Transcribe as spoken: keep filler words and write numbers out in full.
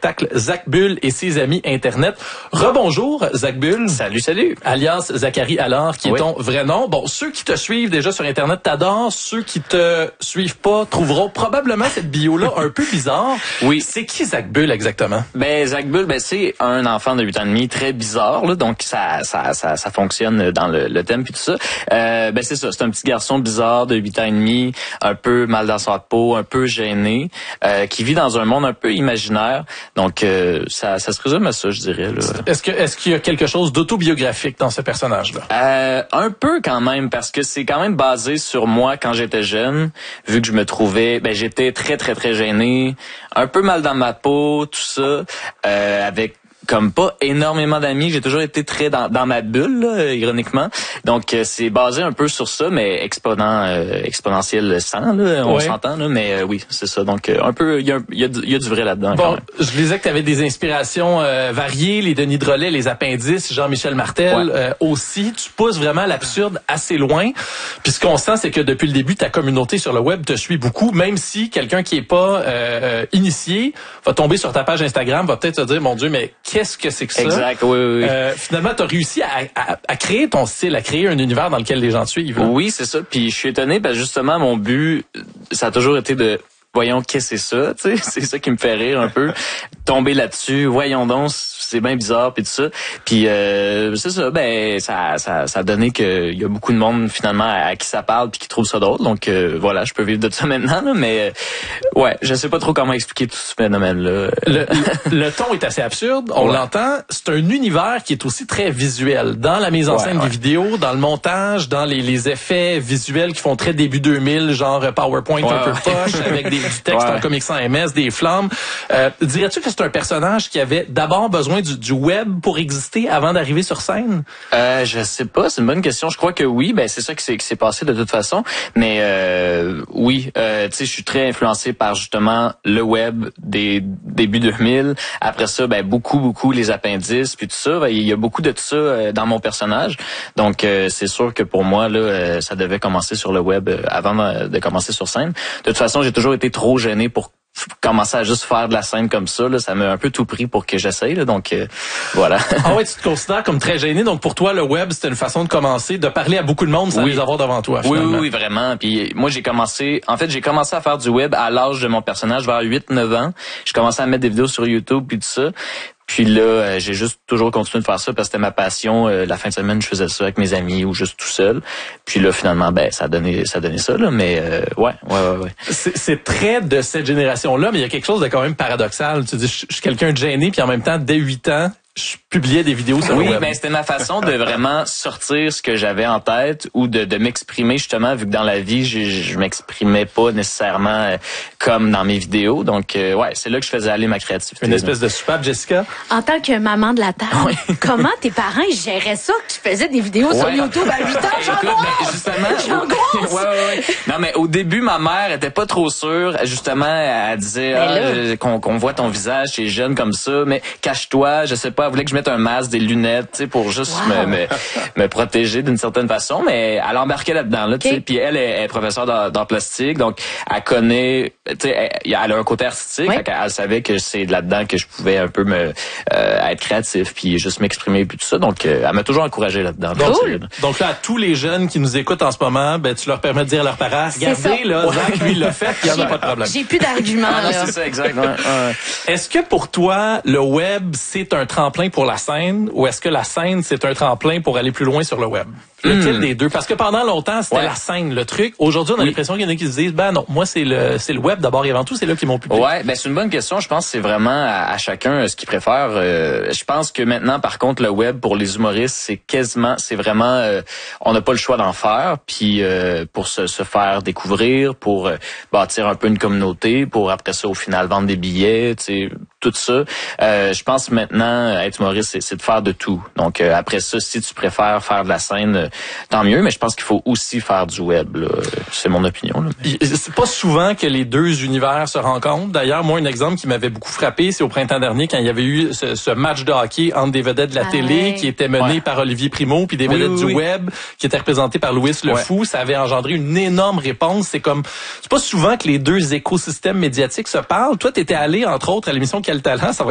spectacle Zach Bull et ses amis Internet. Rebonjour, Zach Bull. Salut, salut. Alias Zachary Allard, qui oui. est ton vrai nom. Bon, ceux qui te suivent déjà sur Internet t'adorent. Ceux qui te suivent pas trouveront probablement cette bio-là un peu bizarre. Oui. C'est qui Zach Bull exactement? Ben, Zach Bull, ben, c'est un enfant de huit ans et demi très bizarre, là. Donc, ça, ça, ça, ça fonctionne dans le, le thème puis tout ça. Euh, ben, c'est ça. C'est un petit garçon bizarre de huit ans et demi, un peu mal dans sa peau, un peu gêné, euh, qui vit dans un monde un peu imaginaire. Donc, euh, ça, ça se résume à ça, je dirais, là. Est-ce que, est-ce qu'il y a quelque chose d'autobiographique dans ce personnage-là? Euh, un peu quand même, parce que c'est quand même basé sur moi quand j'étais jeune, vu que je me trouvais, ben, j'étais très, très, très gêné, un peu mal dans ma peau, tout ça, euh, avec comme pas énormément d'amis, j'ai toujours été très dans, dans ma bulle, là, ironiquement. Donc euh, c'est basé un peu sur ça, mais exponent, euh, exponentiel cent, là, on ouais. s'entend, là, mais euh, oui, c'est ça. Donc euh, un peu, il y a, y, a, y a du vrai là-dedans. Bon, je disais que tu avais des inspirations euh, variées, les Denis Drolet, les Appendices, Jean-Michel Martel ouais. euh, aussi. Tu pousses vraiment l'absurde assez loin. Puis ce qu'on sent, c'est que depuis le début, ta communauté sur le web te suit beaucoup, même si quelqu'un qui est pas euh, initié va tomber sur ta page Instagram, va peut-être se dire, mon Dieu, mais qu'est-ce que c'est que ça? Exact, oui, oui. oui. Euh, finalement, tu as réussi à, à, à créer ton style, à créer un univers dans lequel les gens te suivent. Là. Oui, c'est ça. Puis je suis étonné parce que justement, mon but, ça a toujours été de... Voyons, qu'est-ce que c'est ça, tu sais, c'est ça qui me fait rire un peu. Tomber là-dessus, voyons donc, c'est bien bizarre puis tout ça. Puis euh, c'est ça, ben ça ça ça a donné que il y a beaucoup de monde finalement à, à qui ça parle puis qui trouve ça drôle. Donc euh, voilà, je peux vivre de ça maintenant là, mais euh, ouais, je sais pas trop comment expliquer tout ce phénomène là. Le, le ton est assez absurde, on ouais. l'entend, c'est un univers qui est aussi très visuel dans la mise en ouais, scène ouais. des vidéos, dans le montage, dans les les effets visuels qui font très début deux mille, genre PowerPoint ouais, un peu poche avec des du texte ouais. en Comic Sans M S, des flammes. Euh, dirais-tu que c'est un personnage qui avait d'abord besoin du, du web pour exister avant d'arriver sur scène? Euh, je sais pas, c'est une bonne question. Je crois que oui, ben c'est ça qui s'est, qui s'est passé de toute façon. Mais euh, oui, euh, tu sais, je suis très influencé par justement le web des débuts deux mille. Après ça, ben beaucoup, beaucoup les appendices, puis tout ça. Ben, il y a beaucoup de tout ça euh, dans mon personnage. Donc euh, c'est sûr que pour moi là, euh, ça devait commencer sur le web euh, avant de, de commencer sur scène. De toute façon, j'ai toujours été trop gêné pour commencer à juste faire de la scène comme ça. Là, ça m'a un peu tout pris pour que j'essaye. Là, donc euh, voilà. Ah ouais, tu te considères comme très gêné. Donc pour toi, le web, c'était une façon de commencer, de parler à beaucoup de monde sans oui. les avoir devant toi. Oui, oui, oui, vraiment. Puis moi, j'ai commencé... En fait, j'ai commencé à faire du web à l'âge de mon personnage, vers huit neuf ans. J'ai commencé à mettre des vidéos sur YouTube puis tout ça. Puis là, euh, j'ai juste toujours continué de faire ça parce que c'était ma passion. Euh, la fin de semaine, je faisais ça avec mes amis ou juste tout seul. Puis là, finalement, ben, ça a donné, ça a donné ça, là. Mais euh, ouais, ouais, ouais, ouais. C'est, c'est très de cette génération-là, mais il y a quelque chose de quand même paradoxal. Tu dis, je, je suis quelqu'un de gêné, puis en même temps, dès huit ans, je publiais des vidéos sur oui, le web. Oui, ben c'était ma façon de vraiment sortir ce que j'avais en tête ou de, de m'exprimer justement, vu que dans la vie, je, je m'exprimais pas nécessairement euh, comme dans mes vidéos. Donc, euh, ouais, c'est là que je faisais aller ma créativité. Une espèce de soupape, Jessica? En tant que maman de la table, oui. comment tes parents ils géraient ça, qu'ils faisaient des vidéos ouais. sur YouTube à huit ans? J'angoisse! Ben, justement, J'angoisse! Ouais, ouais, ouais. Non, mais au début, ma mère était pas trop sûre. Justement, elle disait ah, qu'on, qu'on voit ton visage, t'es jeune comme ça, mais cache-toi, je sais pas. Elle voulait que je mette un masque, des lunettes, tu sais, pour juste wow. me, me, me protéger d'une certaine façon, mais elle embarquait là-dedans, là, tu sais. Okay. Puis elle est, est professeure d'art, d'art plastique, donc elle connaît, tu sais, elle, elle a un côté artistique, oui. elle, elle savait que c'est là-dedans que je pouvais un peu me euh, être créatif, puis juste m'exprimer, puis tout ça. Donc, euh, elle m'a toujours encouragé là-dedans. Cool. Donc, donc là, à tous les jeunes qui nous écoutent en ce moment, ben tu leur permets de dire à leurs parents, regardez, là, Zach, lui, il l'a fait, il n'y en a pas de problème. J'ai plus d'arguments. Ah, non, c'est ça, exact. Ouais, ouais. Est-ce que pour toi, le web, c'est un tremplin pour la scène, ou est-ce que la scène, c'est un tremplin pour aller plus loin sur le web? Lequel mm. des deux? Parce que pendant longtemps, c'était ouais. la scène, le truc. Aujourd'hui, on a oui. l'impression qu'il y en a qui se disent, ben non, moi, c'est le c'est le web d'abord et avant tout, c'est là qu'ils m'ont publié. Ouais, ben c'est une bonne question. Je pense que c'est vraiment à, à chacun ce qu'il préfère. Euh, je pense que maintenant, par contre, le web, pour les humoristes, c'est quasiment, c'est vraiment, euh, on n'a pas le choix d'en faire. Puis euh, pour se, se faire découvrir, pour euh, bâtir un peu une communauté, pour après ça, au final, vendre des billets, tu sais, tout ça. Euh, je pense maintenant, être humoriste, c'est, c'est de faire de tout. Donc euh, après ça, si tu préfères faire de la scène, euh, tant mieux, mais je pense qu'il faut aussi faire du web, là. C'est mon opinion, là. C'est pas souvent que les deux univers se rencontrent. D'ailleurs, moi, un exemple qui m'avait beaucoup frappé, c'est au printemps dernier, quand il y avait eu ce, ce match de hockey entre des vedettes de la ah télé, ouais. qui était mené ouais. par Olivier Primo, puis des vedettes oui, oui, du oui. web, qui étaient représentées par Louis Le ouais. Fou. Ça avait engendré une énorme réponse. C'est comme, c'est pas souvent que les deux écosystèmes médiatiques se parlent. Toi, t'étais allé, entre autres, à l'émission Quel Talent. Ça va